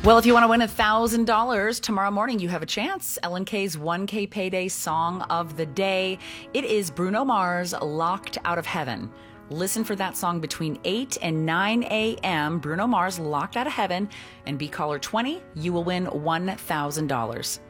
Well, if you want to win $1,000 tomorrow morning, you have a chance. LNK's 1K Payday Song of the Day. It is Bruno Mars, Locked Out of Heaven. Listen for that song between 8 and 9 a.m. Bruno Mars, Locked Out of Heaven. And be caller 20. You will win $1,000.